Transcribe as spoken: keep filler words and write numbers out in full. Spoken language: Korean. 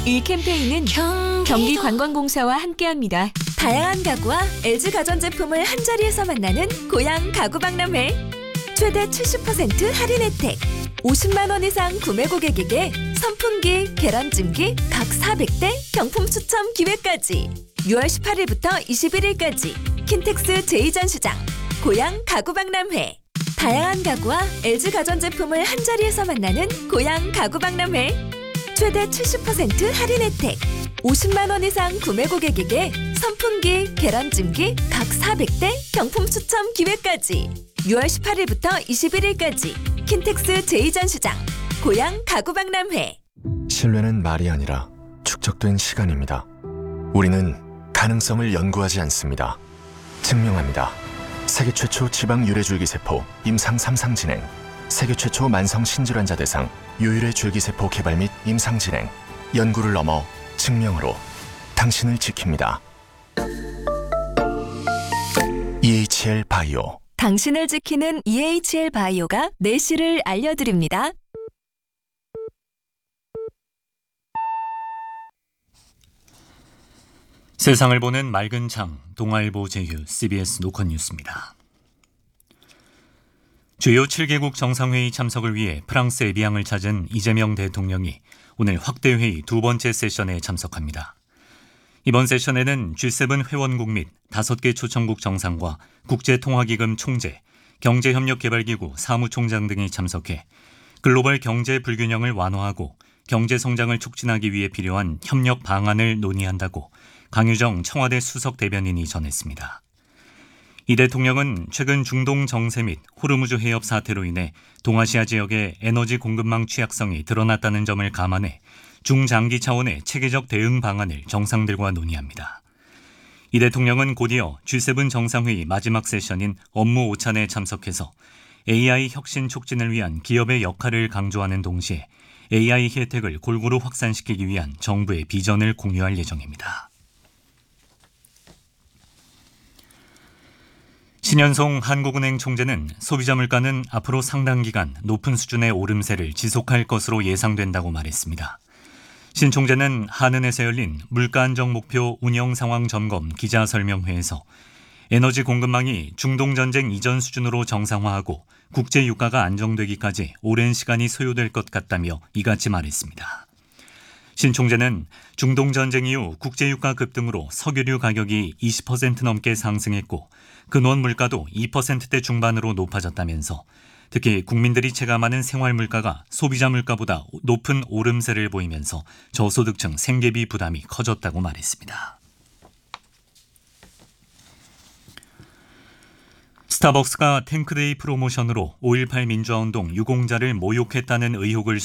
이 캠페인은 경기관광공사와 함께합니다. 다양한 가구와 엘지 가전제품을 한자리에서 만나는 고양 가구박람회. 최대 칠십 퍼센트 할인 혜택. 오십만 원 이상 구매 고객에게 선풍기, 계란찜기 각 사백 대 경품 추첨 기회까지. 유월 십팔일부터 이십일일까지 킨텍스 제이 전시장 고양 가구박람회. 다양한 가구와 엘지 가전제품을 한자리에서 만나는 고양 가구박람회. 최대 칠십 퍼센트 할인 혜택. 오십만 원 이상 구매 고객에게 선풍기, 계란찜기 각 사백 대 경품 추첨 기회까지. 유월 십팔일부터 이십일일까지 킨텍스 제이 전시장 고양 가구박람회. 신뢰는 말이 아니라 축적된 시간입니다. 우리는 가능성을 연구하지 않습니다. 증명합니다. 세계 최초 지방 유래줄기세포 임상 삼 상 진행, 세계 최초 만성 신질환자 대상 유유래 줄기세포 개발 및 임상 진행, 연구를 넘어 증명으로 당신을 지킵니다. 이에이치엘 바이오. 당신을 지키는 이에이치엘 바이오가 내실을 알려드립니다. 세상을 보는 맑은 창, 동아일보 제휴, 씨비에스 노컷 뉴스입니다. 주요 칠 개국 정상회의 참석을 위해 프랑스 에비앙을 찾은 이재명 대통령이 오늘 확대회의 두 번째 세션에 참석합니다. 이번 세션에는 지 세븐 회원국 및 다섯 개 초청국 정상과 국제통화기금 총재, 경제협력개발기구 사무총장 등이 참석해 글로벌 경제 불균형을 완화하고 경제 성장을 촉진하기 위해 필요한 협력 방안을 논의한다고 강유정 청와대 수석 대변인이 전했습니다. 이 대통령은 최근 중동 정세 및 호르무즈 해협 사태로 인해 동아시아 지역의 에너지 공급망 취약성이 드러났다는 점을 감안해 중장기 차원의 체계적 대응 방안을 정상들과 논의합니다. 이 대통령은 곧이어 지 세븐 정상회의 마지막 세션인 업무 오찬에 참석해서 에이아이 혁신 촉진을 위한 기업의 역할을 강조하는 동시에 에이아이 혜택을 골고루 확산시키기 위한 정부의 비전을 공유할 예정입니다. 신현송 한국은행 총재는 소비자 물가는 앞으로 상당 기간 높은 수준의 오름세를 지속할 것으로 예상된다고 말했습니다. 신 총재는 한은에서 열린 물가 안정 목표 운영 상황 점검 기자 설명회에서 에너지 공급망이 중동 전쟁 이전 수준으로 정상화하고 국제 유가가 안정되기까지 오랜 시간이 소요될 것 같다며 이같이 말했습니다. 신 총재는 중동 전쟁 이후 국제 유가 급등으로 석유류 가격이 이십 퍼센트 넘게 상승했고 근원 물가도 이 퍼센트대 중반으로 높아졌다면서 특히 국민들이 체감하는 생활 물가가 소비자 물가보다 높은 오름세를 보이면서 저소득층 생계비 부담이 커졌다고 말했습니다. 스타벅스가 탱크데이 프로모션으로 오일팔 민주화운동 유공자를 모욕했다는 의혹을